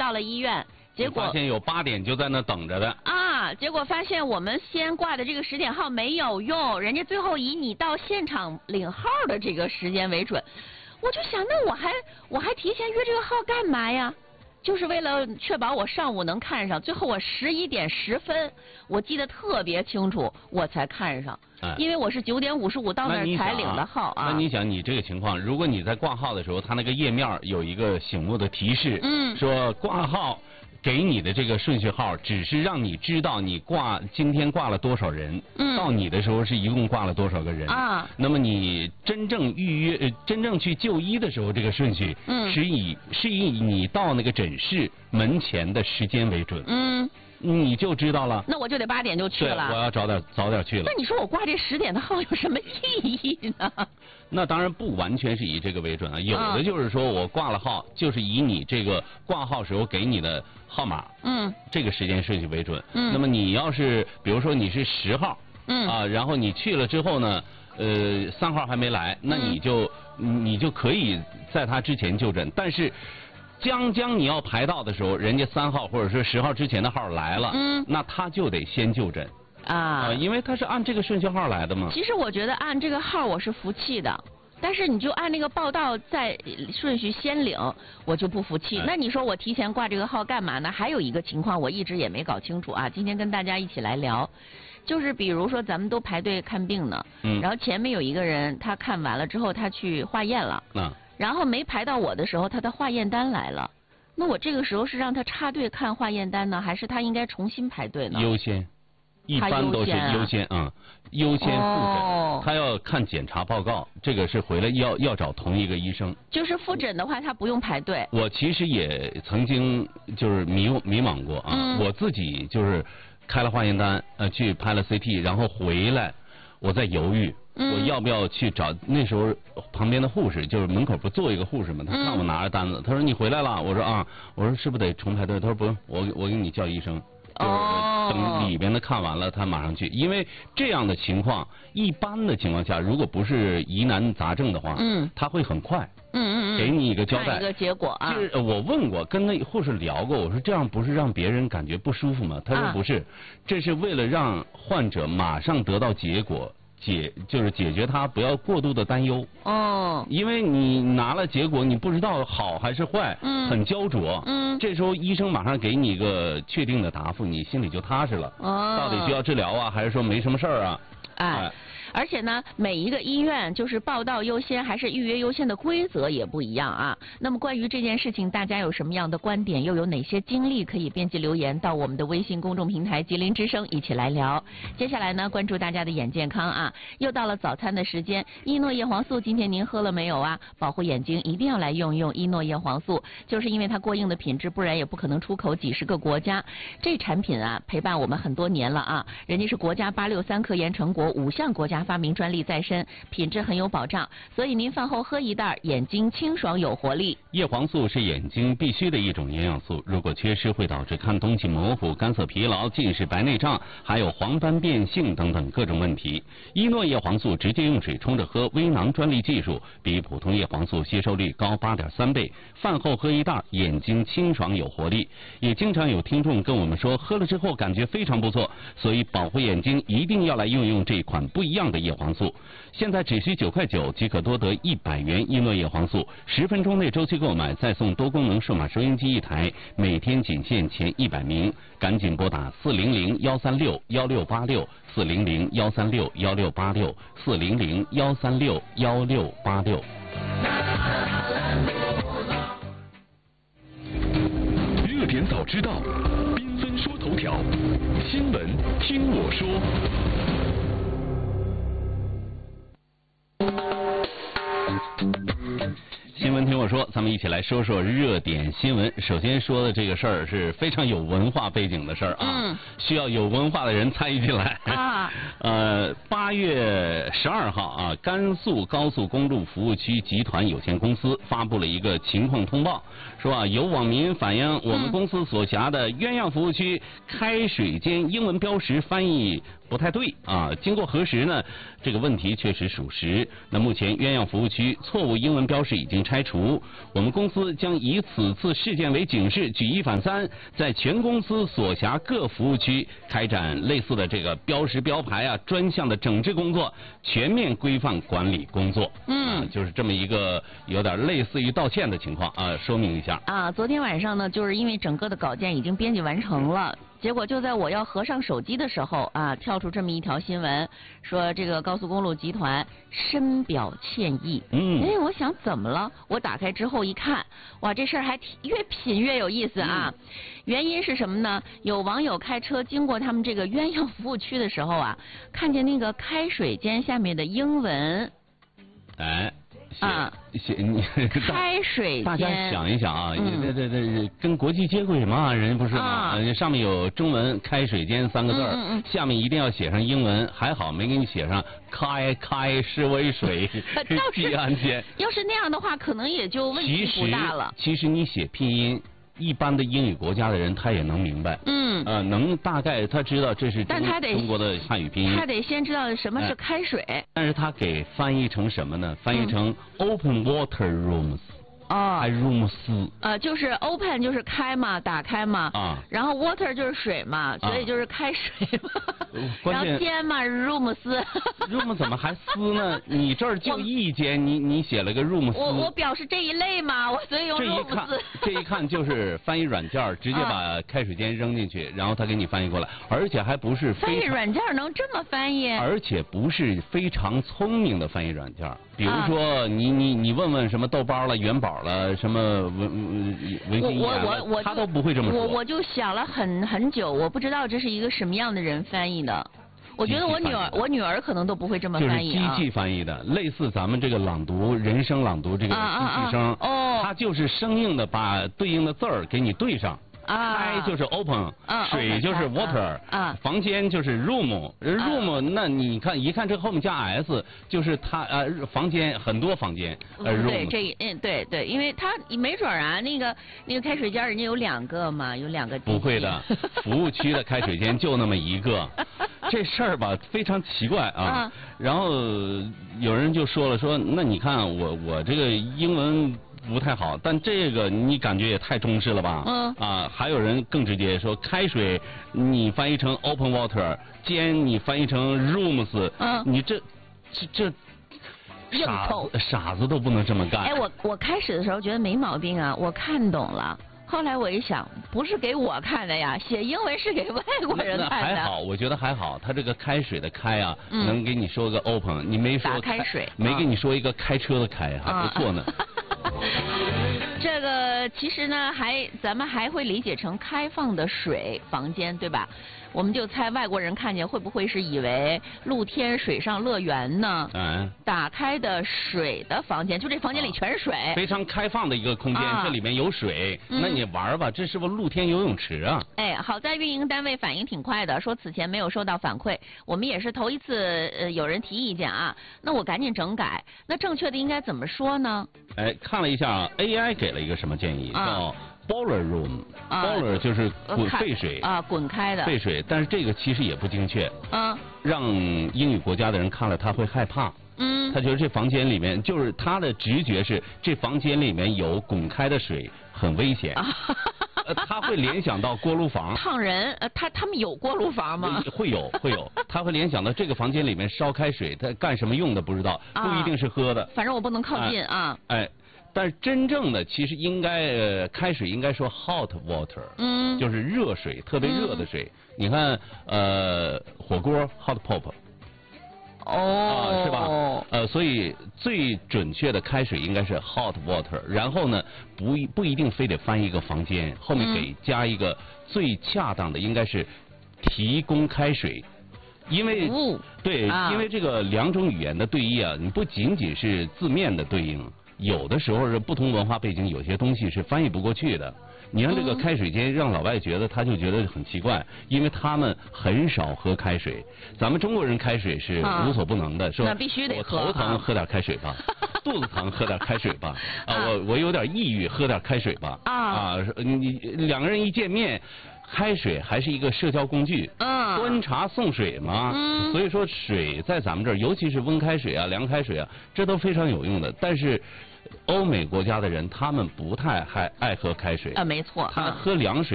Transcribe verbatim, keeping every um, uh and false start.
到了医院，结果发现有八点就在那等着的啊，结果发现我们先挂的这个十点号没有用，人家最后以你到现场领号的这个时间为准。我就想，那我还我还提前约这个号干嘛呀？就是为了确保我上午能看上。最后我十一点十分，我记得特别清楚，我才看上。哎、因为我是九点五十五到那儿才领的号啊。 那你想，你这个情况，如果你在挂号的时候，他那个页面有一个醒目的提示，嗯，说挂号。给你的这个顺序号只是让你知道你挂今天挂了多少人，嗯，到你的时候是一共挂了多少个人啊。那么你真正预约、呃、真正去就医的时候，这个顺序，嗯，是以是以你到那个诊室门前的时间为准，嗯。你就知道了， 那我就得八点就去了。 对，我要早点早点去了。 那你说我挂这十点的号有什么意义呢？ 那当然不完全是以这个为准啊，有的就是说我挂了号，就是以你这个挂号时候给你的号码，嗯，这个时间顺序为准。嗯，那么你要是比如说你是十号，嗯啊，然后你去了之后呢，呃，三号还没来，那你就、嗯、你就可以在他之前就诊，但是。将将你要排到的时候，人家三号或者是十号之前的号来了，嗯，那他就得先就诊啊、呃，因为他是按这个顺序号来的嘛。 其实我觉得按这个号我是服气的，但是你就按那个报道在顺序先领，我就不服气。哎、那你说我提前挂这个号干嘛呢？还有一个情况我一直也没搞清楚啊，今天跟大家一起来聊。就是比如说咱们都排队看病呢，嗯，然后前面有一个人他看完了之后他去化验了，啊。然后没排到我的时候，他的化验单来了。那我这个时候是让他插队看化验单呢，还是他应该重新排队呢？ 优先，一般都是优先啊，优先复诊。哦、他要看检查报告，这个是回来要要找同一个医生。 就是复诊的话，他不用排队。 我其实也曾经就是迷迷茫过啊，嗯、我自己就是开了化验单，呃，去拍了 C T， 然后回来，我在犹豫。我要不要去找？那时候旁边的护士就是门口不坐一个护士嘛，他看我拿着单子，他说你回来了，我说啊，我说是不是得重排队？他说不用，我我给你叫医生，就是等里边的看完了，他马上去。因为这样的情况，一般的情况下，如果不是疑难杂症的话，嗯，他会很快，嗯嗯嗯，给你一个交代， 一个结果啊。 就是我问过，跟那护士聊过，我说这样不是让别人感觉不舒服吗？他说不是，这是为了让患者马上得到结果。解就是解决他不要过度的担忧哦，因为你拿了结果你不知道好还是坏，嗯，很焦灼，嗯，这时候医生马上给你一个确定的答复，你心里就踏实了。哦，到底需要治疗啊，还是说没什么事儿啊？ 哎。哎而且呢，每一个医院就是报到优先还是预约优先的规则也不一样啊。那么关于这件事情，大家有什么样的观点，又有哪些经历，可以编辑留言到我们的微信公众平台吉林之声一起来聊。接下来呢，关注大家的眼健康啊，又到了早餐的时间。伊诺叶黄素今天您喝了没有啊？保护眼睛一定要来用用伊诺叶黄素，就是因为它过硬的品质，不然也不可能出口几十个国家。这产品啊，陪伴我们很多年了啊，人家是国家八六三科研成果，五项国家发明专利在身，品质很有保障，所以您饭后喝一袋，眼睛清爽有活力。 叶黄素是眼睛必须的一种营养素，如果缺失会导致看东西模糊、干涩疲劳、近视、白内障，还有黄斑变性等等各种问题。伊诺叶黄素直接用水冲着喝，微囊专利技术，比普通叶黄素吸收率高 八点三倍，饭后喝一袋，眼睛清爽有活力。也经常有听众跟我们说，喝了之后感觉非常不错，所以保护眼睛一定要来用用这款不一样的叶黄素。现在只需九块九即可多得一百元伊诺叶黄素，十分钟内周期购买再送多功能数码收音机一台，每天仅限前一百名，赶紧拨打四零零幺三六幺六八六四零零幺三六幺六八六四零零幺三六幺六八六。 热点早知道，缤纷说头条，新闻听我说。 新闻听我说，咱们一起来说说热点新闻。首先说的这个事儿是非常有文化背景的事儿啊，嗯、需要有文化的人参与进来啊。呃，八月十二号啊，甘肃高速公路服务区集团有限公司发布了一个情况通报，说啊，有网民反映我们公司所辖的鸳鸯服务区开水间英文标识翻译不太对啊。经过核实呢，这个问题确实属实。那目前鸳鸯服务区错误英文标识已经拆除，我们公司将以此次事件为警示，举一反三，在全公司所辖各服务区开展类似的这个标识标牌啊专项的整治工作，全面规范管理工作。嗯、啊，就是这么一个有点类似于道歉的情况啊，说明一下。 啊，昨天晚上呢，就是因为整个的稿件已经编辑完成了。结果就在我要合上手机的时候啊，跳出这么一条新闻，说这个高速公路集团深表歉意。嗯，哎，我想怎么了？我打开之后一看，哇，这事儿还挺越品越有意思啊。嗯、原因是什么呢？有网友开车经过他们这个鸳鸯服务区的时候啊，看见那个开水间下面的英文。 哎。 啊， 写你开水间， 大家想一想啊， 嗯、 这这这跟国际接轨嘛，人家不是吗？啊、上面有中文开水间三个字儿，嗯嗯、下面一定要写上英文，还好没给你写上开开是为水系安全。 要是那样的话，可能也就问题不大了。 其实，其实你写拼音。一般的英语国家的人他也能明白，嗯，呃，能大概他知道这是中中国的汉语拼音， 他得先知道什么是开水，呃、 但是他给翻译成什么呢？翻译成 open water rooms。 哦， 还 rooms 呃，就是 open 就是开嘛，打开嘛，啊，然后 water 就是水嘛，所以就是开水嘛，啊、然后间嘛 rooms room 怎么还丝呢？你这儿就一间，你你写了个 rooms， 我我表示这一类嘛，我所以用 rooms。 这一看，这一看就是翻译软件，直接把开水间扔进去，然后他给你翻译过来，而且还不是翻译软件能这么翻译， 而且不是非常聪明的翻译软件，比如说你你你问问什么豆包了、元宝了，什么文文心一言了，他都不会这么说。 我我就想了很很久，我不知道这是一个什么样的人翻译的。我觉得我女儿我女儿可能都不会这么翻译啊。就是机器翻译的，类似咱们这个朗读人声朗读这个机器声，哦，它就是生硬的把对应的字儿给你对上。开就是 open， 水就是 water， 房间就是 room，room 那你看一看这后面加 s， 就是它呃房间很多房间呃 room。 对，这嗯对对，因为它没准啊，那个那个开水间人家有两个嘛，有两个。 不会的，服务区的开水间就那么一个，这事儿吧非常奇怪啊。然后有人就说了说，那你看我我这个英文。不太好，但这个你感觉也太中式了吧？嗯啊，还有人更直接说，开水你翻译成 open water， 间你翻译成 rooms， 嗯，你这这这傻子傻子都不能这么干。 哎，我我开始的时候觉得没毛病啊，我看懂了。后来我一想，不是给我看的呀，写英文是给外国人看的。 还好，我觉得还好，他这个开水的开啊，嗯、能给你说个 open， 你没说打开水， 没给你说一个开车的开，还不错呢。 这个其实呢，还咱们还会理解成开放的水房间，对吧？我们就猜外国人看见会不会是以为露天水上乐园呢？嗯，打开的水的房间，就这房间里全是水， 非常开放的一个空间，啊、这里面有水，嗯、那你玩吧，这是不是露天游泳池啊？ 哎，好在运营单位反应挺快的，说此前没有收到反馈，我们也是头一次呃有人提意见啊，那我赶紧整改。那正确的应该怎么说呢？ 哎，看了一下 A I 给了一个什么建议，啊、叫 boiler room，boiler、啊、就是滚沸水啊，滚开的沸水，但是这个其实也不精确，嗯，让英语国家的人看了他会害怕，嗯，他觉得这房间里面就是他的直觉是这房间里面有滚开的水很危险，啊、呃，他会联想到锅炉房烫人，呃，他他们有锅炉房吗？ 会有会有，他会联想到这个房间里面烧开水，他干什么用的不知道，不一定是喝的， 反正我不能靠近啊， 哎。哎但是真正的其实应该呃开水应该说 hot water， 嗯，就是热水，特别热的水。嗯、你看呃火锅 hot pot， 哦、啊，是吧？呃，所以最准确的开水应该是 hot water。然后呢，不不一定非得翻一个房间，后面给加一个最恰当的应该是提供开水。因为、哦、对，啊、因为这个两种语言的对译啊，你不仅仅是字面的对应。有的时候是不同文化背景，有些东西是翻译不过去的。你让这个开水间让老外觉得，他就觉得很奇怪，因为他们很少喝开水。咱们中国人开水是无所不能的，说那必须得喝。 我头疼喝点开水吧，肚子疼喝点开水吧，啊，我我有点抑郁喝点开水吧，啊，你两个人一见面。开水还是一个社交工具，嗯， 端茶送水嘛。嗯。所以说水在咱们这儿，尤其是温开水啊、凉开水啊，这都非常有用的。但是欧美国家的人他们不太爱爱喝开水。 啊，没错。 他喝凉水。